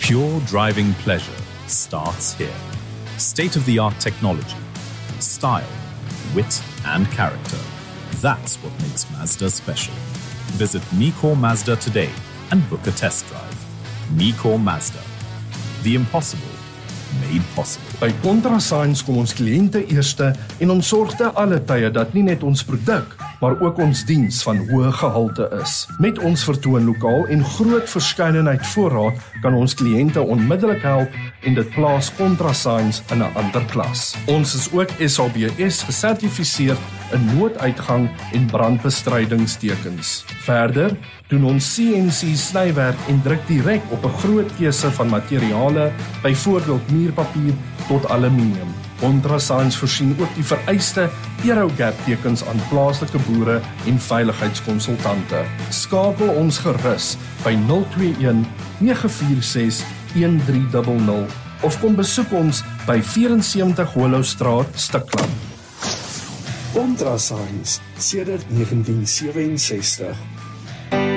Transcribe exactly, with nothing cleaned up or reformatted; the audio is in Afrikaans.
Pure driving pleasure starts here. State-of-the-art technology, style, wit and character. That's what makes Mazda special. Visit Micor Mazda today and book a test drive. Micor Mazda. The impossible made possible. By Contrasigns kom ons kliënte eerste en ons sorg te alle tye dat nie net ons produk, maar ook ons diens van hoë gehalte is. Met ons vertoonlokaal en groot verskeidenheid voorraad kan ons kliënte onmiddellik help en dit plaas Contrasigns in 'n ander klas. Ons is ook S A B S gesertifiseer in nooduitgang en brandbestrydingstekens. Verder doen ons C N C snywerk en druk direk op 'n groot keuse van materiale, byvoorbeeld muurpapier tot aluminium. Contrasigns voorsien ook die vereiste Aerogap tekens aan plaaslike boere en veiligheidskonsultante. Skakel ons gerus by nul twee een nege vier ses een drie nul nul of kom besoek ons by vyf-en-sewentig Hollowstraat, Stikland. Contrasigns sedert negentien sewe en sestig.